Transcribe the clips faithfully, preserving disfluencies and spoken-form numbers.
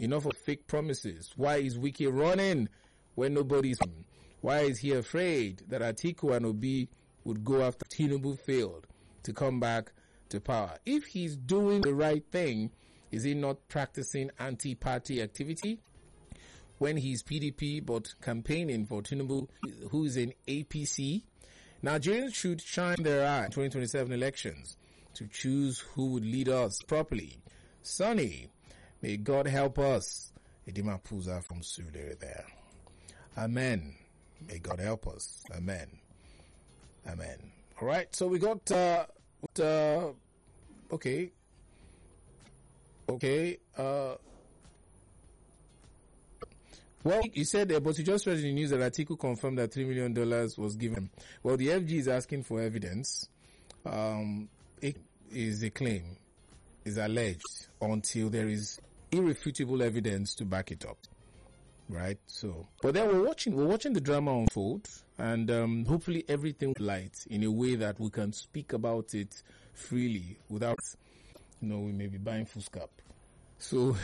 Enough of fake promises. Why is Wike running when nobody's? Why is he afraid that Atiku and Obi would go after Tinubu failed to come back to power? If he's doing the right thing, is he not practicing anti-party activity? When he's P D P but campaigning for Tinubu, who's in A P C? Nigerians should shine their eye in twenty twenty-seven elections to choose who would lead us properly. Sonny, may God help us. Edima Puza from Sule there. Amen. May God help us. Amen. Amen. All right. So we got, uh, uh okay. Okay. Uh, well, you said, uh, but you just read in the news that Atiku confirmed that three million dollars was given. Well, the F G is asking for evidence. Um, it is a claim, is alleged until there is irrefutable evidence to back it up. Right? So, but then we're watching, we're watching the drama unfold, and um, hopefully everything will light in a way that we can speak about it freely without, you know, we may be buying full scap. So,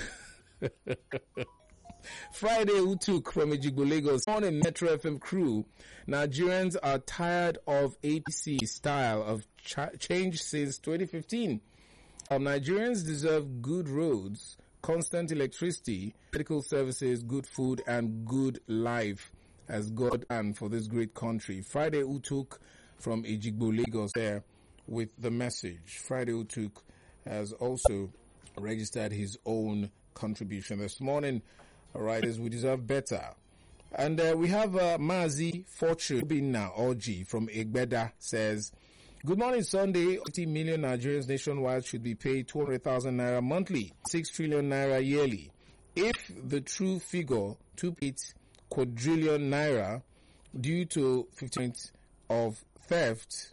Friday, who took from Ejigbo, Lagos, on a Metro F M crew, Nigerians are tired of A P C style of ch- change since twenty fifteen. Um, Nigerians deserve good roads, constant electricity, medical services, good food, and good life as God and for this great country. Friday Utuk from Ejigbo, Lagos there with the message. Friday Utuk has also registered his own contribution this morning. All right, as we deserve better. And uh, we have uh, Mazi Fortune Binna Oji from Egbeda says, good morning, Sunday. fifty million Nigerians nationwide should be paid two hundred thousand naira monthly, six trillion naira yearly. If the true figure, two point eight quadrillion naira, due to fifteen percent of theft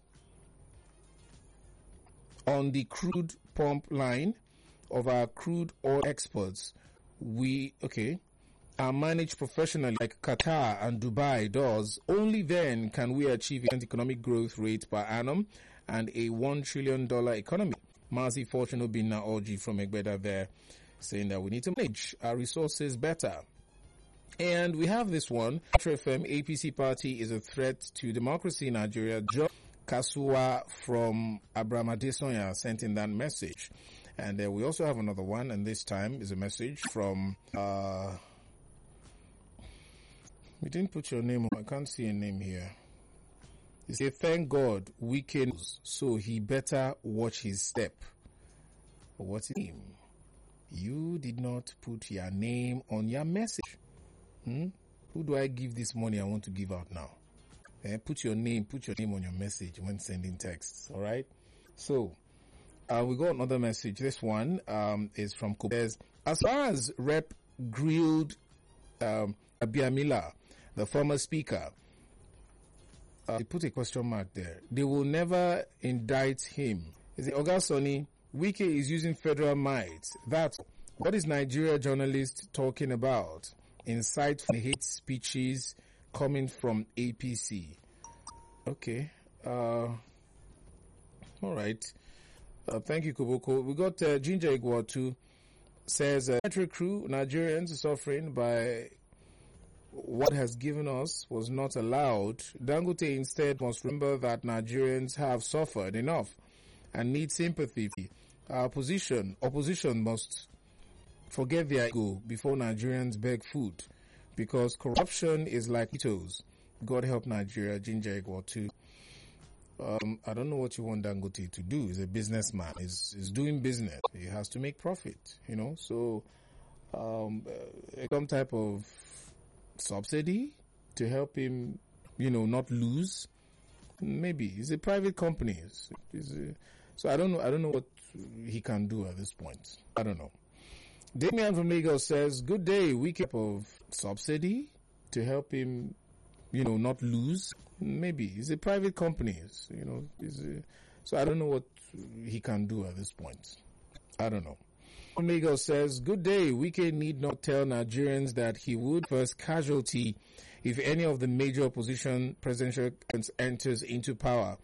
on the crude pump line of our crude oil exports, we, okay, are managed professionally like Qatar and Dubai does, only then can we achieve an economic growth rate per annum and a one trillion dollars economy. Mazi Fortune Obinna Oji from Egbeda there saying that we need to manage our resources better. And we have this one. Metro F M, A P C party is a threat to democracy in Nigeria. John Kasua from Abraham Adesoya sent in that message. And uh, we also have another one, and this time is a message from... Uh, we didn't put your name on. I can't see a name here. He said, thank God, Wike knows, so he better watch his step. What's his name? You did not put your name on your message. Hmm? Who do I give this money I want to give out now? Eh, put your name, put your name on your message when sending texts, all right? So, uh, we got another message. This one um, is from Kubez. As far as Rep grilled um, Abiamila, the former speaker, uh, they put a question mark there. They will never indict him. Is it Ogasoni? Wike is using federal might. That's what is Nigeria journalist talking about? Insightful hate speeches coming from A P C. Okay. Uh, all right. Uh, thank you, Koboko. We got uh, Ginger Igwatu says, uh, Metro crew, Nigerians suffering by what has given us was not allowed. Dangote instead must remember that Nigerians have suffered enough and need sympathy. Our opposition, opposition must forget their ego before Nigerians beg food, because corruption is like Itos. God help Nigeria, Ginger Igwatu. Um, I don't know what you want Dangote to do. He's a businessman. He's, he's doing business. He has to make profit, you know. So, um, uh, some type of subsidy to help him, you know, not lose. Maybe it's a private company. It's, it's a, so I don't know. I don't know what he can do at this point. I don't know. Damian from Lagos says, "Good day. We keep of subsidy to help him, you know, not lose." Maybe it's a private company, you know. It's a, so I don't know what he can do at this point. I don't know. Omega says, good day. Wike need not tell Nigerians that he would first casualty if any of the major opposition presidential enters into power.